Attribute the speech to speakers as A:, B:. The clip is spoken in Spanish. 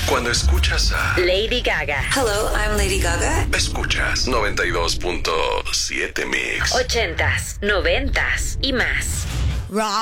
A: Cuando escuchas a
B: Lady Gaga.
C: Hello, I'm Lady Gaga.
A: Escuchas 92.7 Mix.
B: 80s, 90s y más.
C: Rock.